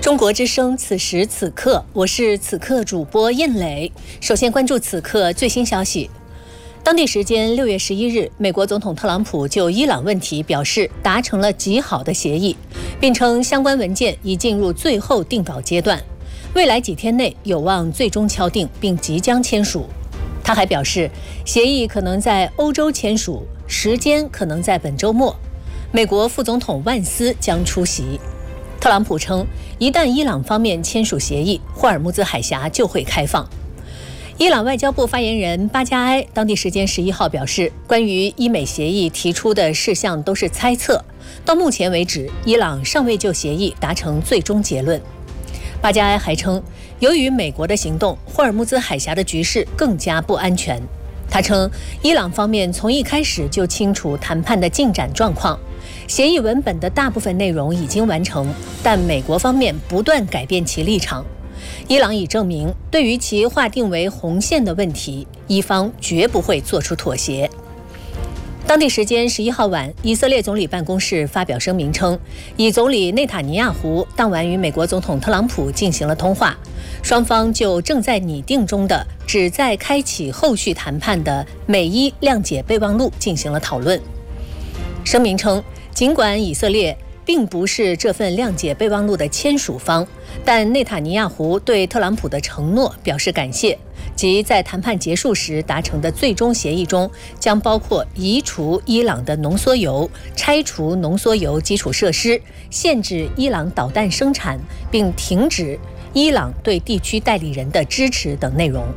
中国之声，此时此刻，我是此刻主播燕磊。首先关注此刻最新消息。当地时间6月11日，美国总统特朗普就伊朗问题表示达成了极好的协议，并称相关文件已进入最后定稿阶段，未来几天内有望最终敲定并即将签署。他还表示，协议可能在欧洲签署，时间可能在本周末。美国副总统万斯将出席。特朗普称，一旦伊朗方面签署协议，霍尔木兹海峡就会开放。伊朗外交部发言人巴加埃当地时间11号表示，关于伊美协议提出的事项都是猜测，到目前为止，伊朗尚未就协议达成最终结论。巴加埃还称，由于美国的行动，霍尔木兹海峡的局势更加不安全。他称，伊朗方面从一开始就清楚谈判的进展状况，协议文本的大部分内容已经完成，但美国方面不断改变其立场。伊朗已证明，对于其划定为红线的问题，伊方绝不会做出妥协。当地时间11号晚，以色列总理办公室发表声明称，以总理内塔尼亚胡当晚与美国总统特朗普进行了通话，双方就正在拟定中的旨在开启后续谈判的美伊谅解备忘录进行了讨论。声明称，尽管以色列并不是这份谅解备忘录的签署方，但内塔尼亚胡对特朗普的承诺表示感谢，即在谈判结束时达成的最终协议中将包括移除伊朗的浓缩铀、拆除浓缩铀基础设施、限制伊朗导弹生产，并停止伊朗对地区代理人的支持等内容。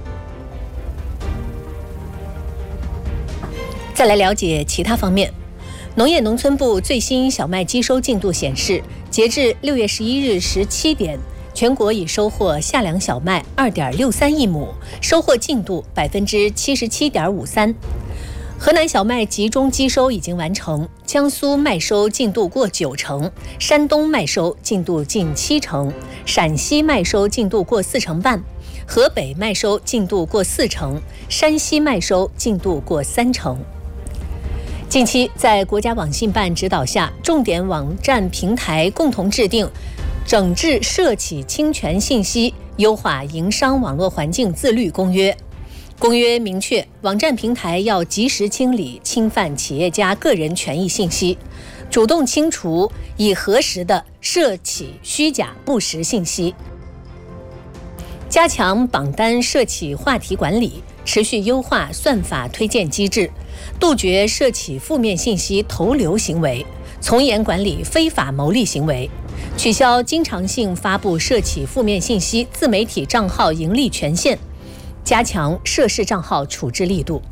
再来了解其他方面。农业农村部最新小麦机收进度显示，截至6月11日17点，全国已收获夏粮小麦2.63亿亩，收获进度77.53%。河南小麦集中机收已经完成，江苏麦收进度过90%，山东麦收进度近70%，陕西麦收进度过4成半，河北麦收进度过4成，山西麦收进度过3成。近期，在国家网信办指导下，重点网站平台共同制定整治涉企侵权信息、优化营商网络环境自律公约。公约明确，网站平台要及时清理侵犯企业家个人权益信息，主动清除已核实的涉企虚假不实信息，加强榜单涉企话题管理，持续优化算法推荐机制，杜绝涉企负面信息投流行为，从严管理非法牟利行为，取消经常性发布涉企负面信息自媒体账号盈利权限，加强涉事账号处置力度。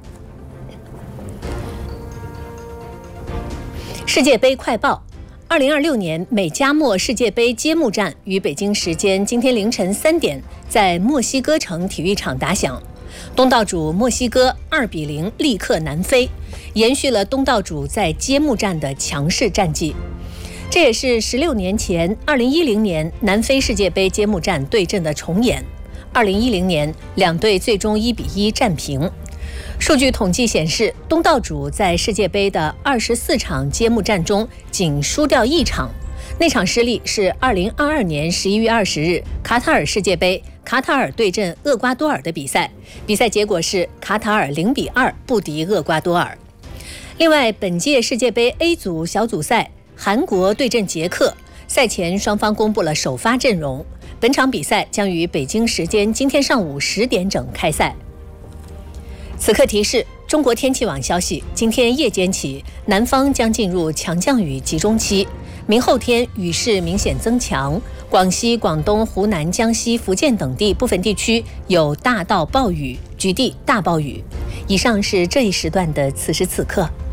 世界杯快报：2026年美加墨世界杯揭幕战于北京时间今天凌晨3点在墨西哥城体育场打响。东道主墨西哥2-0力克南非，延续了东道主在揭幕战的强势战绩。这也是16年前2010年南非世界杯揭幕战对阵的重演。2010年两队最终1-1战平。数据统计显示，东道主在世界杯的24场揭幕战中仅输掉1场，那场失利是2022年11月20日卡塔尔世界杯卡塔尔对阵厄瓜多尔的比赛，比赛结果是卡塔尔0-2不敌厄瓜多尔。另外，本届世界杯 A 组小组赛，韩国对阵捷克，赛前双方公布了首发阵容。本场比赛将于北京时间今天上午10点整开赛。此刻提示：中国天气网消息，今天夜间起，南方将进入强降雨集中期，明后天雨势明显增强，广西、广东、湖南、江西、福建等地部分地区有大到暴雨，局地大暴雨。以上是这一时段的此时此刻。